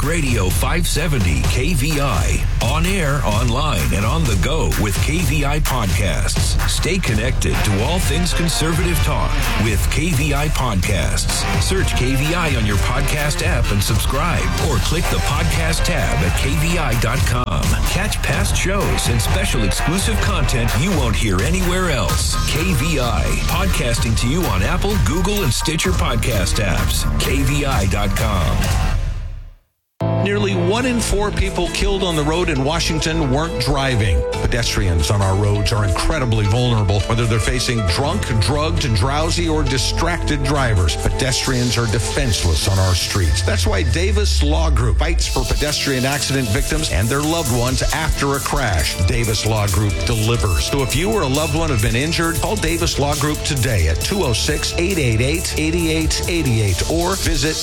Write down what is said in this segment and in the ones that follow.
Talk Radio 570 KVI. On air, online, and on the go with KVI podcasts. Stay connected to all things conservative talk with KVI podcasts. Search KVI on your podcast app and subscribe, or click the podcast tab at KVI.com. Catch past shows and special exclusive content you won't hear anywhere else. KVI, podcasting to you on Apple, Google, and Stitcher podcast apps. KVI.com. Nearly 1 in 4 people killed on the road in Washington weren't driving. Pedestrians on our roads are incredibly vulnerable, whether they're facing drunk, drugged, drowsy, or distracted drivers. Pedestrians are defenseless on our streets. That's why Davis Law Group fights for pedestrian accident victims and their loved ones after a crash. Davis Law Group delivers. So if you or a loved one have been injured, call Davis Law Group today at 206-888-8888 or visit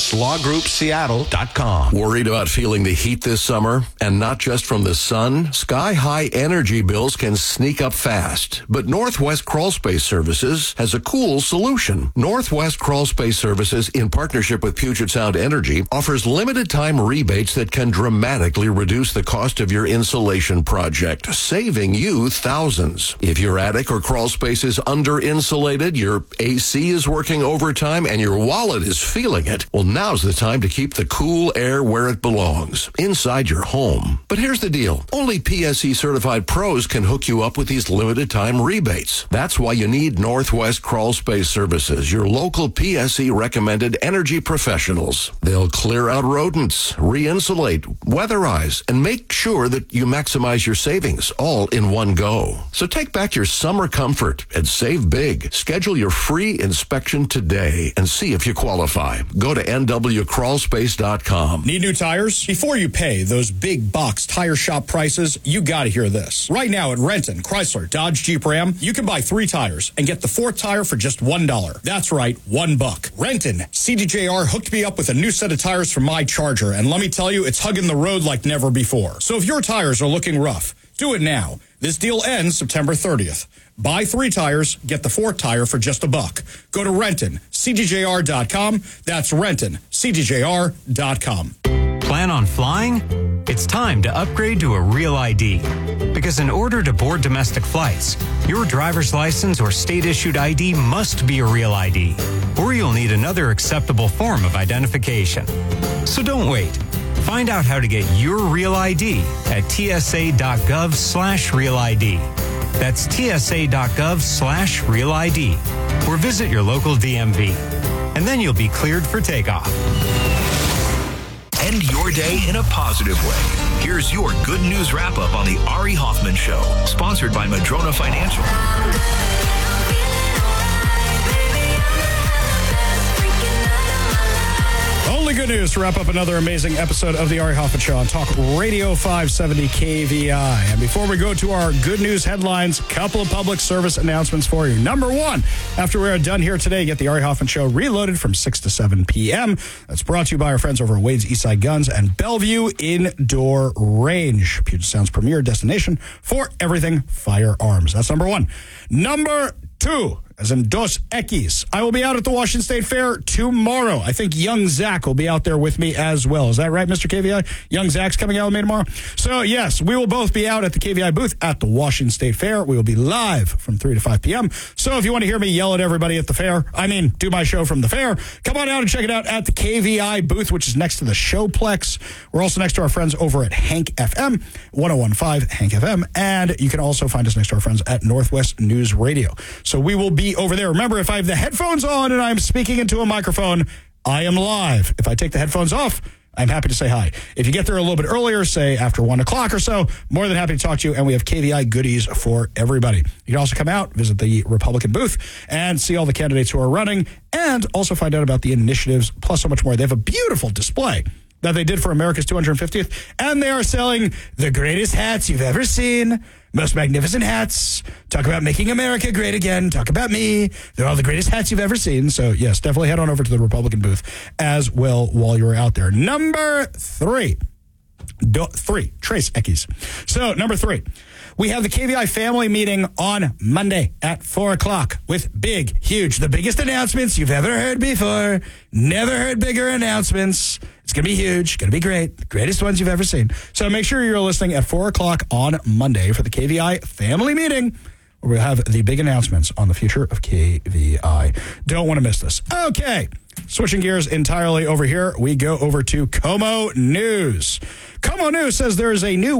DavisLawGroupSeattle.com. Worried about feeling the heat this summer? And not just from the sun? Sky-high energy bills can sneak up fast. But Northwest Crawl Space Services has a cool solution. Northwest Crawl Space Services, in partnership with Puget Sound Energy, offers limited-time rebates that can dramatically reduce the cost of your insulation project, saving you thousands. If your attic or crawl space is under-insulated, your AC is working overtime, and your wallet is feeling it, well, now's the time to keep the cool air where it belongs, inside your home. But here's the deal. Only PSE certified pros can hook you up with these limited time rebates. That's why you need Northwest Crawl Space Services, your local PSE recommended energy professionals. They'll clear out rodents, re-insulate, weatherize, and make sure that you maximize your savings all in one go. So take back your summer comfort and save big. Schedule your free inspection today and see if you qualify. Go to nwcrawlspace.com. Need new tires? Before you pay those big box tire shop prices, you gotta hear this. Right now at Renton, Chrysler, Dodge, Jeep, Ram, you can buy 3 tires and get the 4th tire for just $1. That's right, $1. Renton, CDJR hooked me up with a new set of tires for my Charger, and let me tell you, it's hugging the road like never before. So if your tires are looking rough, do it now. This deal ends September 30th. Buy 3 tires, get the 4th tire for just $1. Go to Renton, CDJR.com. That's Renton, CDJR.com. Plan on flying? It's time to upgrade to a Real ID. Because in order to board domestic flights, your driver's license or state-issued ID must be a Real ID, or you'll need another acceptable form of identification. So don't wait. Find out how to get your Real ID at tsa.gov/Real ID. That's tsa.gov/Real ID. Or visit your local DMV. And then you'll be cleared for takeoff. End your day in a positive way. Here's your good news wrap-up on the Ari Hoffman Show, sponsored by Madrona Financial. Only good news to wrap up another amazing episode of the Ari Hoffman Show on Talk Radio 570 KVI. And before we go to our good news headlines, a couple of public service announcements for you. Number 1, after we are done here today, get the Ari Hoffman Show reloaded from 6 to 7 p.m. That's brought to you by our friends over at Wade's Eastside Guns and Bellevue Indoor Range, Puget Sound's premier destination for everything firearms. That's number 1. Number 2, as in Dos Equis. I will be out at the Washington State Fair tomorrow. I think young Zach will be out there with me as well. Is that right, Mr. KVI? Young Zach's coming out with me tomorrow? So, yes, we will both be out at the KVI booth at the Washington State Fair. We will be live from 3 to 5 p.m. So if you want to hear me yell at everybody at the fair, do my show from the fair, come on out and check it out at the KVI booth, which is next to the Showplex. We're also next to our friends over at Hank FM, 101.5 Hank FM, and you can also find us next to our friends at Northwest News Radio. So we will be over there. Remember, if I have the headphones on and I'm speaking into a microphone, I am live. If I take the headphones off, I'm happy to say hi. If you get there a little bit earlier, say after 1 o'clock or so, more than happy to talk to you, and we have KVI goodies for everybody. You can also come out, visit the Republican booth, and see all the candidates who are running, and also find out about the initiatives, plus so much more. They have a beautiful display that they did for America's 250th, and they are selling the greatest hats you've ever seen, most magnificent hats. Talk about making America great again. Talk about me. They're all the greatest hats you've ever seen. So, yes, definitely head on over to the Republican booth as well while you're out there. Number 3. 3. Trace Eckes. So, number 3. We have the KVI family meeting on Monday at 4 o'clock with the biggest announcements you've ever heard before. Never heard bigger announcements. It's going to be huge. Going to be great. The greatest ones you've ever seen. So make sure you're listening at 4 o'clock on Monday for the KVI family meeting, where we'll have the big announcements on the future of KVI. Don't want to miss this. Okay. Switching gears entirely over here, we go over to KOMO News. KOMO News says there is a new